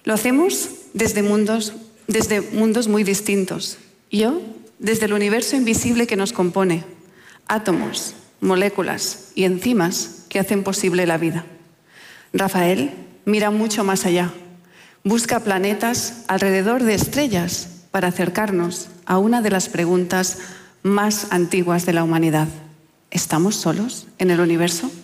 Lo hacemos desde mundos muy distintos. Yo, desde el universo invisible que nos compone, átomos, moléculas y enzimas que hacen posible la vida. Rafael mira mucho más allá. Busca planetas alrededor de estrellas para acercarnos a una de las preguntas más antiguas de la humanidad. ¿Estamos solos en el universo?